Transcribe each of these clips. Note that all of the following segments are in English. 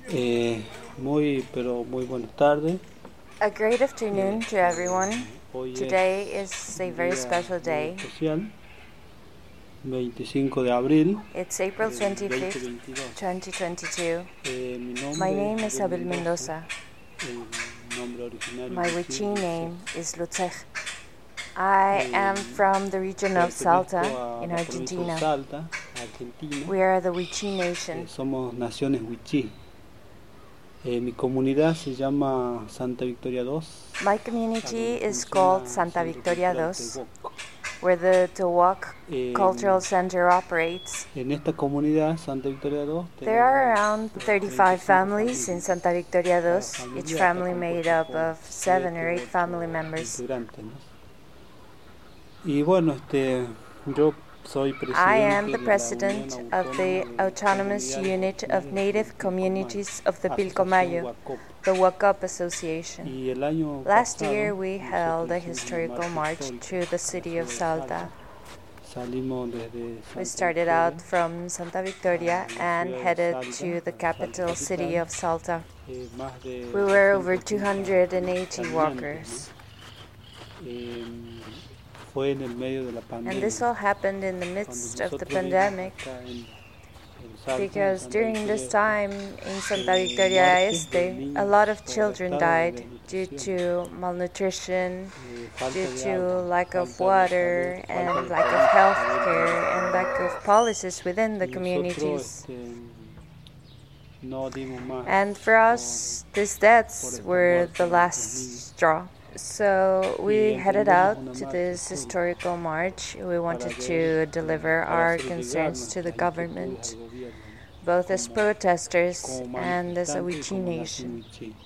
Muy buenas tardes. A great afternoon to everyone. Hoy Today is a very día special muy day. especial, 25 de abril It's April 25th, 2022. 2022. Mi nombre My name es is Abel Mendoza. El nombre originario My es Wichí Lutzech. name is Lutzech. I am from the region of Salta Pertenezco a in la provincia de Argentina. Salta, Argentina. We are the Wichí Nation. Somos naciones Wichí. Mi comunidad se llama Santa Victoria II. My community is called Santa Victoria II, Tehuoco. where the Tehuoc Cultural Center operates. En esta comunidad, Santa Victoria II, There are around 35 families in Santa Victoria II, each family made up of 7 or 8 family members. Y bueno, yo soy I am presidente the de la president Unión of the Autónoma de Autonomous Comunidades Unit of Indígenas Native del Communities of the Pilcomayo, Pilcomayo, Asociación the WACOP Association. Y el año Last pasado, year we held a nosotros hicimos historical una march histórica to the a la city ciudad of de Salta. Salimos desde We Santa started Victoria out from Santa Victoria and headed to the capital city of Salta. Más de We were over 280 280 caminantes, walkers. Fue en el medio de la pandemia. And this all happened in the midst of the pandemic, because during this time in Santa Victoria Este, a lot of children died due to malnutrition, due to lack of water and lack of health care and lack of policies within the communities. And for us, these deaths were the last straw. So we headed out to this historical march. We wanted to deliver our concerns to the government, both as protesters and as a Wichí nation.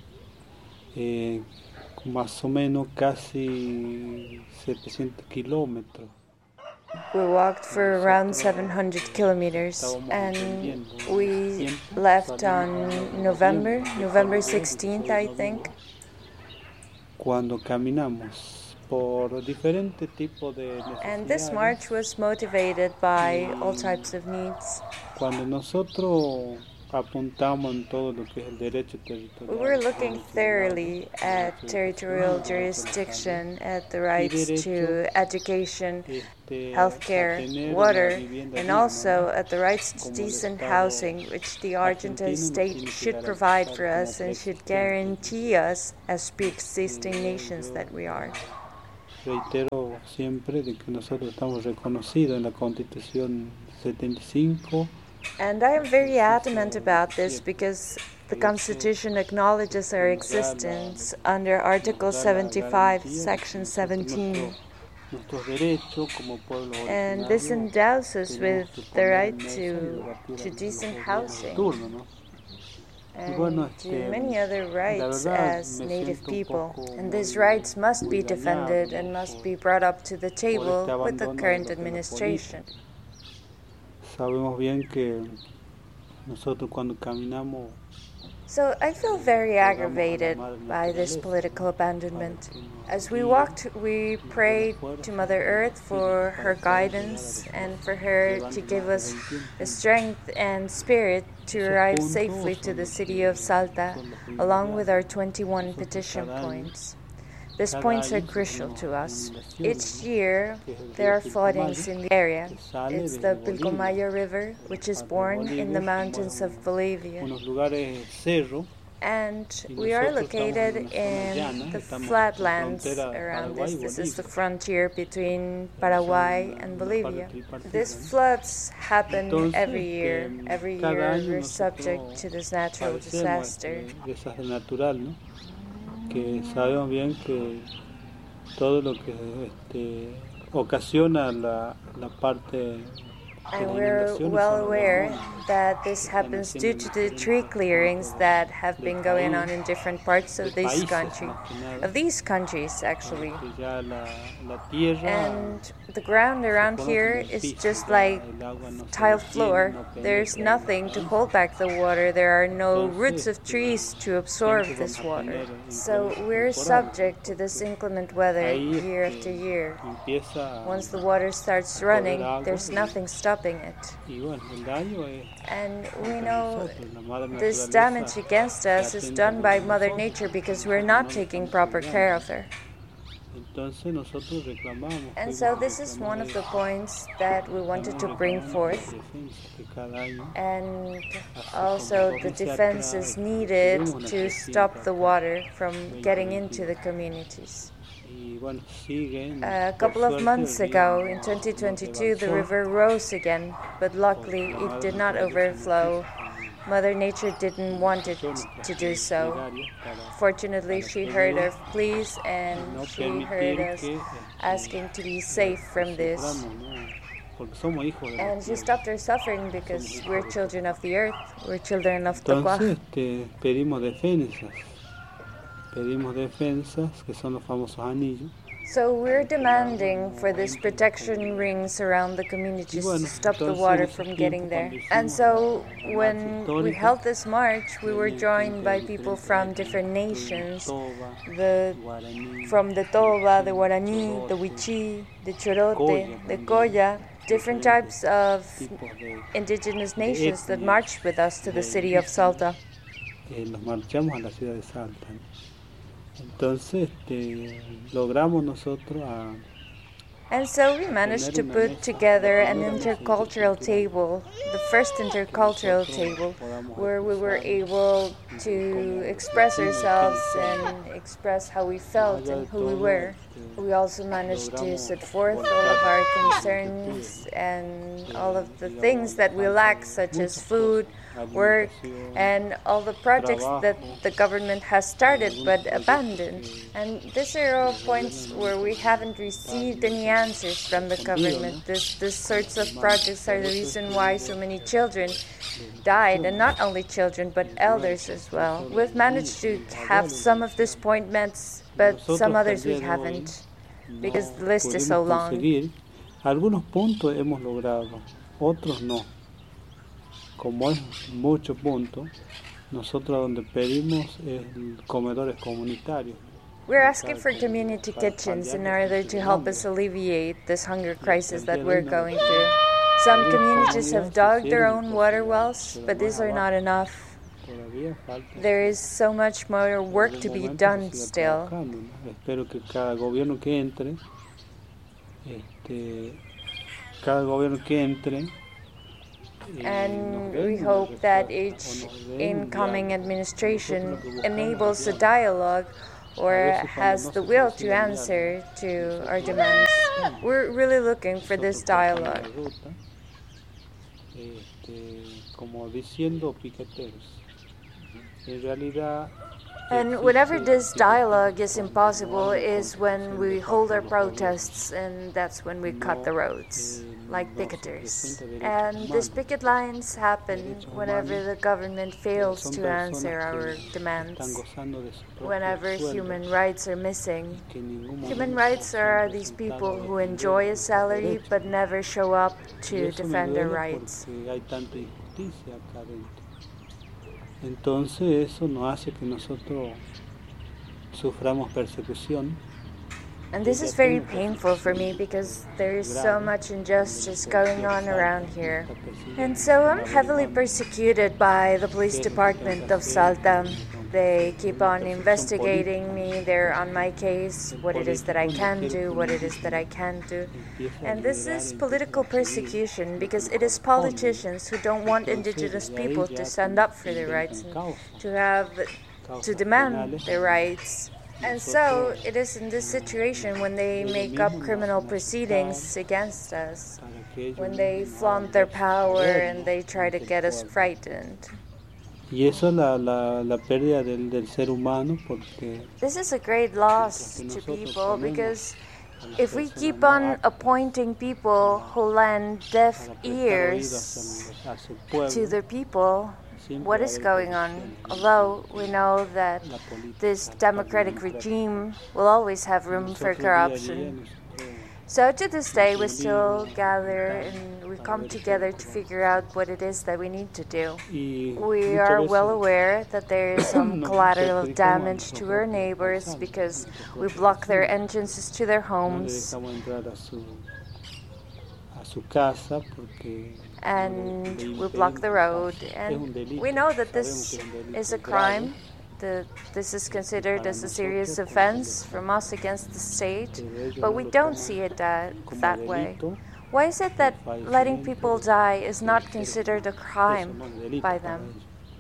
Más o menos casi 700 kilómetros. We walked for around 700 kilometers, and we left on November 16th, I think. Cuando caminamos por diferentes tipos de necesidades. And this march was motivated by all types of needs. Cuando nosotros apuntamos en todo lo que es el derecho territorial. We were looking thoroughly at territorial jurisdiction, at the rights to education, healthcare, water, and also at the rights to decent housing, which the Argentine state should provide for us and should guarantee us as pre-existing nations that we are. Reitero siempre de que nosotros estamos reconocidos en la Constitución 75. And I am very adamant about this because the Constitution acknowledges our existence under Article 75, Section 17. And this endows us with the right to decent housing and to many other rights as Native people. And these rights must be defended and must be brought up to the table with the current administration. Sabemos bien que nosotros cuando caminamos. So I feel very aggravated by this political abandonment. As we walked, we prayed to Mother Earth for her guidance and for her to give us the strength and spirit to arrive safely to the city of Salta, along with our 21 petition points. These points are crucial to us. Each year, there are floodings in the area. It's the Pilcomayo River, which is born in the mountains of Bolivia. And we are located in the flatlands around this. This is the frontier between Paraguay and Bolivia. These floods happen every year. Every year, we're subject to this natural disaster. Que sabemos bien que todo lo que ocasiona la parte. And we're well aware that this happens due to the tree clearings that have been going on in different parts of this country, of these countries actually. And the ground around here is just like tile floor. There's nothing to hold back the water. There are no roots of trees to absorb this water. So we're subject to this inclement weather year after year. Once the water starts running, there's nothing stopping stopping it. And we know this damage against us is done by Mother Nature because we're not taking proper care of her. And so this is one of the points that we wanted to bring forth. And also the defenses needed to stop the water from getting into the communities. A couple of months ago, in 2022, the river rose again, but luckily it did not overflow. Mother Nature didn't want it to do so. Fortunately, she heard our pleas and she heard us asking to be safe from this. And she stopped our suffering because we're children of the earth, we're children of the Tocuaj. Pedimos defensas, que son los famosos anillos. So we're demanding for this protection rings around the communities to stop the water from getting there. And so when we held this march, we were joined by people from different nations, from the Toba, the Guarani, the Huichí, the Chorote, the Colla, different types of indigenous nations that marched with us to the city of Salta. Nos marchamos a la ciudad de Salta. Entonces logramos nosotros And so we managed to put together an intercultural table, the first intercultural table, where we were able to express ourselves and express how we felt and who we were. We also managed to set forth all of our concerns and all of the things that we lack, such as food, work, and all the projects that the government has started but abandoned. And these are all points where we haven't received any answers from the government. These sorts of projects are the reason why so many children died, and not only children but elders as well. We've managed to have some of these points, but some others we haven't, because the list is so long. Algunos puntos hemos logrado, otros no. Como es muchos puntos, nosotros donde pedimos es comedores comunitarios. We're asking for community kitchens in order to help us alleviate this hunger crisis that we're going through. Some communities have dug their own water wells, but these are not enough. There is so much more work to be done still. Espero que cada gobierno que entre, cada gobierno que entre. And we hope that each incoming administration enables a dialogue or has the will to answer to our demands. We're really looking for this dialogue. And whenever this dialogue is impossible is when we hold our protests, and that's when we cut the roads, like picketers. And these picket lines happen whenever the government fails to answer our demands, whenever human rights are missing. Human rights are these people who enjoy a salary but never show up to defend their rights. Entonces eso nos hace que nosotros suframos persecución. And this is very painful for me because there is so much injustice going on around here. And so I'm heavily persecuted by the police department of Salta. They keep on investigating me, they're on my case, what it is that I can do, what it is that I can't do. And this is political persecution because it is politicians who don't want indigenous people to stand up for their rights and to demand their rights. And so it is in this situation when they make up criminal proceedings against us, when they flaunt their power and they try to get us frightened. Y eso es la pérdida del ser humano porque this is a great loss to people because if we keep on appointing people who lend deaf ears to the people, what is going on? Although we know that this democratic regime will always have room for corruption. So to this day, we still gather and we come together to figure out what it is that we need to do. We are well aware that there is some collateral damage to our neighbors because we block their entrances to their homes. su casa porque and we block the road. And we know that this is a crime. This is considered as a serious offense from us against the state, but we don't see it that way. Why is it that letting people die is not considered a crime by them?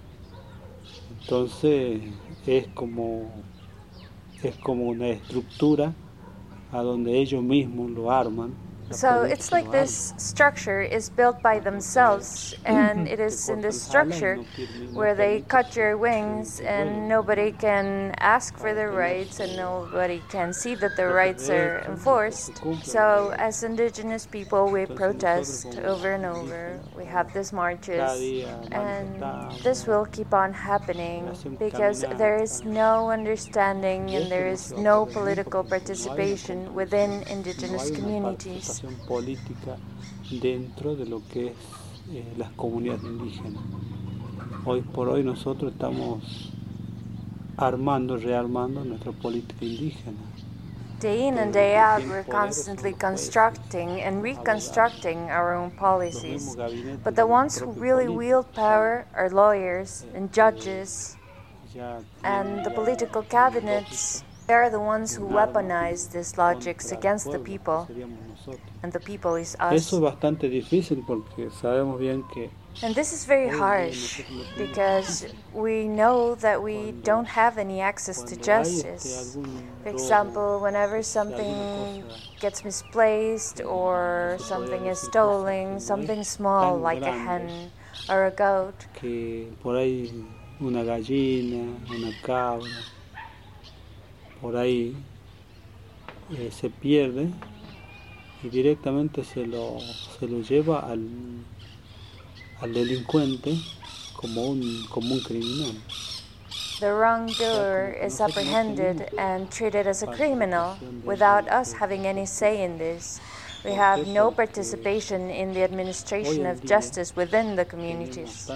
Entonces es como una estructura a donde ellos mismos lo arman. So it's like this structure is built by themselves, and it is in this structure where they cut your wings and nobody can ask for their rights and nobody can see that their rights are enforced. So as indigenous people, we protest over and over. We have these marches, and this will keep on happening because there is no understanding and there is no political participation within indigenous communities. Política dentro de lo que es las comunidades indígenas. Hoy por hoy nosotros estamos rearmando nuestra política indígena. Day in and day out, we're constantly constructing and reconstructing our own policies. But the ones who really wield power are lawyers and judges, and the political cabinets. They are the ones who weaponize these logics against the people, and the people is us. Eso es bastante difícil porque sabemos bien que And this is very harsh because we know that we don't have any access to justice. For example, whenever something gets misplaced or something is stolen, something small like a hen or a goat. Que por ahí una gallina, una cabra, por ahí se pierde y directamente se lo lleva al delincuente como un criminal. The wrongdoer is apprehended and treated as a criminal without us having any say in this. We have no participation in the administration of justice within the communities.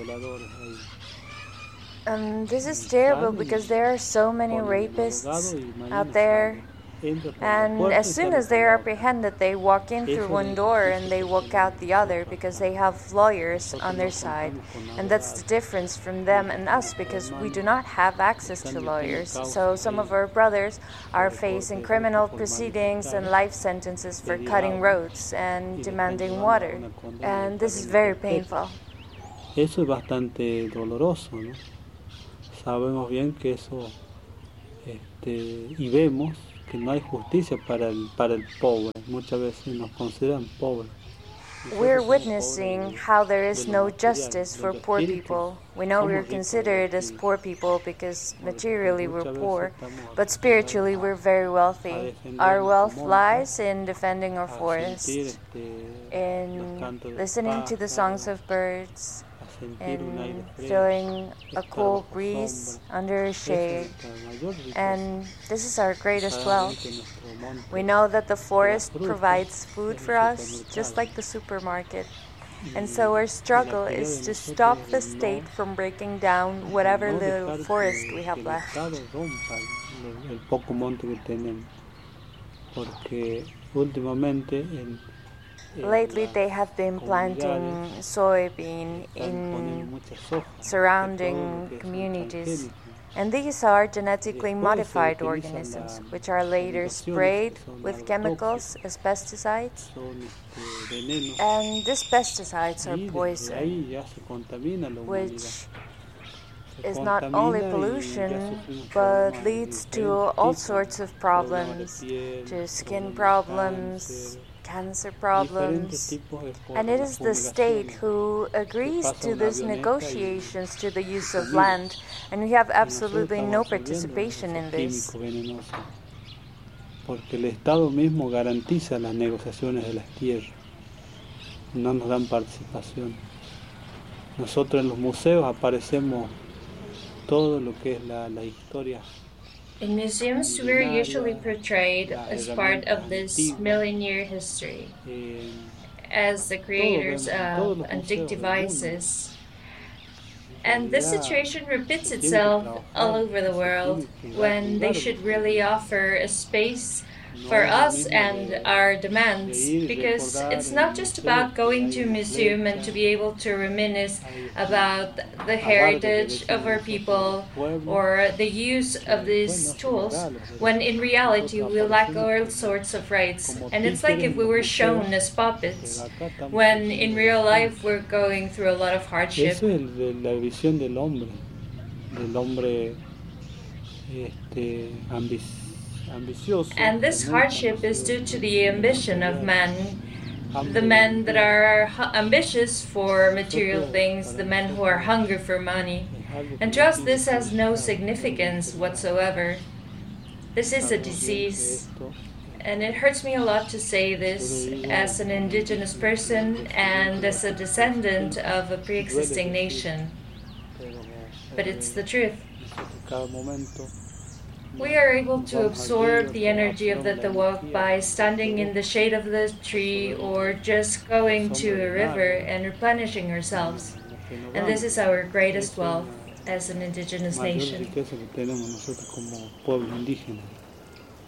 This is terrible because there are so many rapists out there, and as soon as they are apprehended, they walk in through one door and they walk out the other because they have lawyers on their side. And that's the difference from them and us because we do not have access to lawyers. So some of our brothers are facing criminal proceedings and life sentences for cutting roads and demanding water. And this is very painful. Eso es bastante doloroso, ¿no? Sabemos bien que eso, y vemos que no hay justicia para el pobre. Muchas veces nos consideran pobres. We're witnessing how there is no justice for poor people. We know we're considered as poor people because materially we're poor, but spiritually we're very wealthy. Our wealth lies in defending our forest, in listening to the songs of birds, and feeling a cool breeze under a shade. And this is our greatest wealth. We know that the forest provides food for us, just like the supermarket. And so our struggle is to stop the state from breaking down whatever little forest we have left. El poco monte que tenemos, porque últimamente lately they have been planting soybean in surrounding communities, and these are genetically modified organisms which are later sprayed with chemicals as pesticides, and these pesticides are poison, which is not only pollution but leads to all sorts of problems, to skin problems, cancer problems, and it is the state who agrees to these negotiations to the use of land, and we have absolutely no participation in this. Porque el Estado mismo garantiza las negociaciones de las tierras, no nos dan participación. Nosotros en los museos aparecemos todo lo que es la historia. In museums, we're usually portrayed as part of this millennial history, as the creators of antique devices. And this situation repeats itself all over the world when they should really offer a space for us and our demands, because it's not just about going to a museum and to be able to reminisce about the heritage of our people or the use of these tools, when in reality we lack all sorts of rights. And it's like if we were shown as puppets, when in real life we're going through a lot of hardship. Eso es la visión del hombre ambicioso. And this hardship is due to the ambition of man, the men that are ambitious for material things, the men who are hungry for money. And to us this has no significance whatsoever. This is a disease. And it hurts me a lot to say this as an indigenous person and as a descendant of a pre-existing nation. But it's the truth. We are able to absorb the energy of the Tawak by standing in the shade of the tree or just going to a river and replenishing ourselves. And this is our greatest wealth as an indigenous nation.